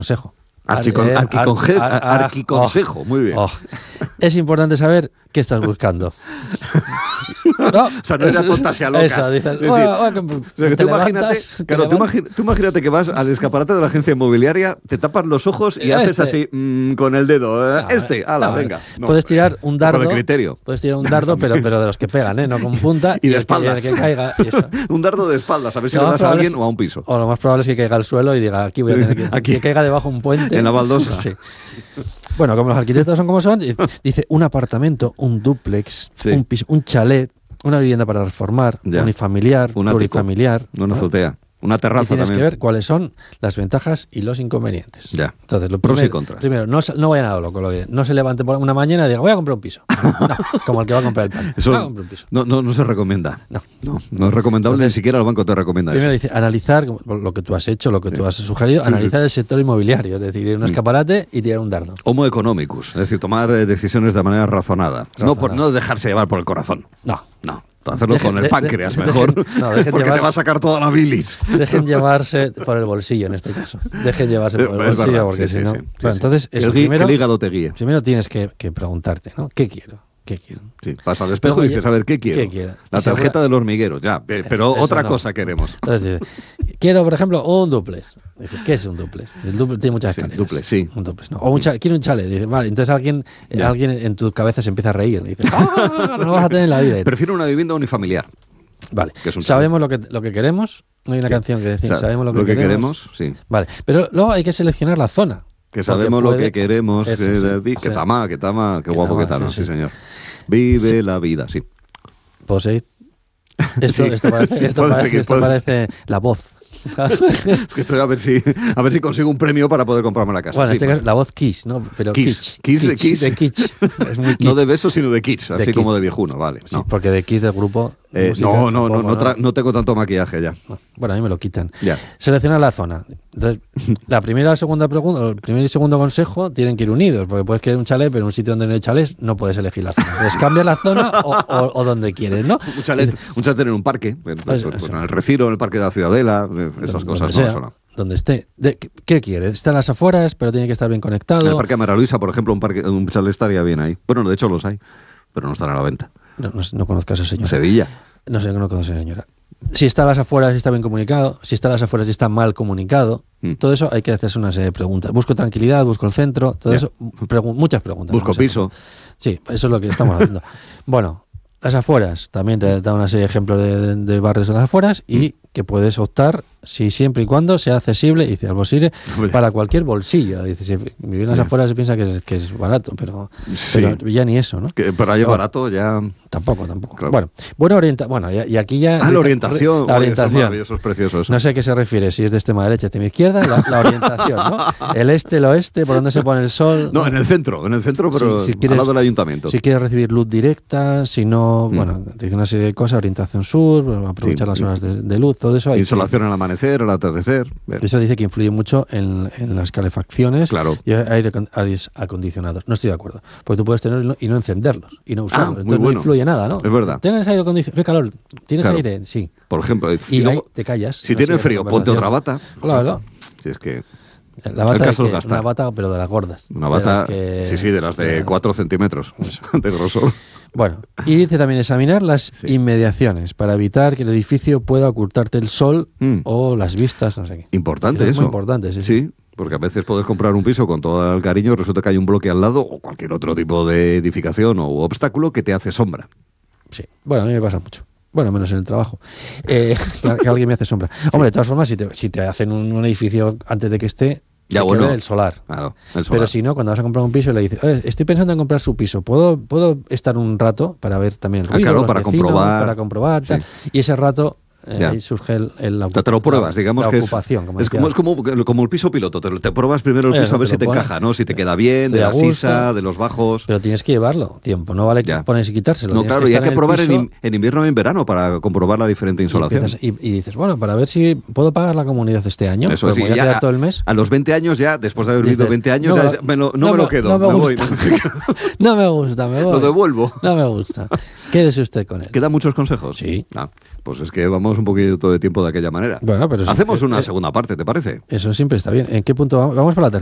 consejo. Arquiconsejo, muy bien. Es importante saber qué estás buscando. ¿No? O sea, no era tontas y a locas. Eso, dices, tú imagínate que vas al escaparate de la agencia inmobiliaria, te tapas los ojos y haces así con el dedo. Venga. No, puedes tirar un dardo. De criterio. Puedes tirar un dardo, pero de los que pegan, no con punta. Y de espaldas. Que caiga, eso. Un dardo de espaldas, a ver si le das a alguien o a un piso. O lo más probable es que caiga al suelo y diga, aquí voy a tener que caiga debajo un puente. En la baldosa. Sí. Bueno, como los arquitectos son como son, dice un apartamento, un dúplex, un piso, un chalet, una vivienda para reformar, unifamiliar, plurifamiliar. Una azotea. Una terraza tienes también. Que ver cuáles son las ventajas y los inconvenientes. Ya. Entonces, pros y contras. Primero, no vayan a lo loco. No se levante por una mañana y diga, voy a comprar un piso. No, como el que va a comprar el pan. Eso voy a comprar un piso. No se recomienda. No es recomendable. Entonces, ni siquiera el banco te recomienda primero eso. Dice, analizar lo que tú has hecho, lo que tú has sugerido, analizar el sector inmobiliario, es decir, ir a un escaparate y tirar un dardo. Homo economicus, es decir, tomar decisiones de manera razonada. No dejarse llevar por el corazón. No. Hacerlo con el páncreas mejor, porque te va a sacar toda la bilis. Dejen llevarse por el bolsillo en este caso. Dejen llevarse por el bolsillo, verdad, porque si no... Entonces, el hígado te guíe. Primero tienes que preguntarte, ¿no? ¿Qué quiero? Sí, vas al espejo y dices, a ver, ¿qué quiero? La tarjeta del hormiguero, ya, pero otra cosa queremos. Entonces dice, quiero, por ejemplo, un duplex. Dice, ¿qué es un duplex? El duplex tiene muchas escaleras. Duplex, sí. Un duplex, ¿no? O quiero un chalet. Dice, vale, entonces alguien en tu cabeza se empieza a reír. Dice, no lo vas a tener en la vida. Prefiero una vivienda unifamiliar. Vale, sabemos lo que queremos. No hay una canción que decir, sabemos lo que queremos. Sí. Vale, pero luego hay que seleccionar la zona. Que sabemos lo que queremos. Que tama, qué guapo que tama, sí, señor. Vive la vida, sí. Poseid. Esto parece la voz. Es que estoy a ver si consigo un premio para poder comprarme la casa. Bueno, en este caso, la voz Kiss, ¿no? Pero Kiss de Kitsch. Es muy kitsch. No de beso, sino de Kitsch, así como de viejuno, vale. Sí, porque de Kiss del grupo... no tengo tanto maquillaje ya. Bueno, a mí me lo quitan. Ya. Selecciona la zona. Entonces, la primera y la segunda pregunta, el primer y segundo consejo tienen que ir unidos, porque puedes querer un chalet, pero en un sitio donde no hay chalés no puedes elegir la zona. Entonces cambia la zona o donde quieres, ¿no? Un chalet en un parque, en el Retiro, en el Parque de la Ciudadela, esas cosas. Donde esté. ¿Qué quieres? Está en las afueras, pero tiene que estar bien conectado. En el Parque de María Luisa, por ejemplo, un chalet estaría bien ahí. Bueno, de hecho los hay, pero no están a la venta. No conozco a esa señora. Sevilla. No conozco a esa señora. Si está a las afueras y está bien comunicado, si está a las afueras y está mal comunicado, todo eso hay que hacerse una serie de preguntas. Busco tranquilidad, busco el centro, todo eso, muchas preguntas. Busco piso. Sí, eso es lo que estamos haciendo. Bueno, las afueras, también te da una serie de ejemplos de barrios de las afueras y que puedes optar siempre y cuando sea accesible, dice al bolsillo, para cualquier bolsillo. Dice, si vivir en las afueras se piensa que es barato, pero ya ni eso, ¿no? Pero ahí barato ya... Tampoco. Claro. Bueno, y aquí ya... la orientación. La orientación. Eso es precioso. Eso. No sé a qué se refiere, si es de extrema derecha, extrema izquierda, la orientación, ¿no? El este, el oeste, por dónde se pone el sol. No, en el centro, pero si quieres, al lado del ayuntamiento. Si quieres recibir luz directa, si no, te dice una serie de cosas, orientación sur, aprovechar las horas de luz, todo eso. Insolación al amanecer, al atardecer. Eso dice que influye mucho en las calefacciones y aires acondicionados. No estoy de acuerdo, porque tú puedes tenerlos y no encenderlos y no usarlos. Entonces no influye nada, ¿no? Es verdad. ¿Tienes aire acondicionado? ¿Qué calor? ¿Tienes aire? Sí. Por ejemplo. Y luego, te callas. Si tienes frío, ponte otra bata. Claro. Si es que... La bata una bata, pero de las gordas. Una bata, de las de 4 centímetros de grosor. Bueno, y dice también examinar las inmediaciones para evitar que el edificio pueda ocultarte el sol o las vistas, no sé qué. Importante eso. Es muy importante, sí. Porque a veces puedes comprar un piso con todo el cariño, resulta que hay un bloque al lado o cualquier otro tipo de edificación o obstáculo que te hace sombra. Sí, bueno, a mí me pasa mucho. Bueno, menos en el trabajo. Que alguien me hace sombra. Hombre, de todas formas, si te hacen un edificio antes de que esté, hay que ver el solar. Claro, el solar. Pero si no, cuando vas a comprar un piso y le dices, estoy pensando en comprar su piso, ¿puedo estar un rato para ver también el ruido? Claro, para comprobar. Tal? Y ese rato... ahí surge la te lo pruebas, digamos que ocupación. Es como el piso piloto. Te pruebas primero el piso a ver si te encaja, ¿no? Si te queda bien, de la sisa, de los bajos. Pero tienes que llevarlo tiempo, no vale ponerse y quitárselo. No, claro, y hay que probar en invierno y en verano para comprobar la diferente insolación. Y dices, bueno, para ver si puedo pagar la comunidad este año. Eso sí, voy a quedar todo el mes. A los 20 años ya, después de haber vivido 20 años, no me lo quedo. Me voy. No me gusta, me voy. Lo devuelvo. No me gusta. Quédese usted con él. ¿Quedan muchos consejos? Sí. Pues es que vamos un poquito de tiempo de aquella manera. Bueno, pero hacemos una segunda parte, ¿te parece? Eso siempre está bien. ¿En qué punto vamos para la tercera?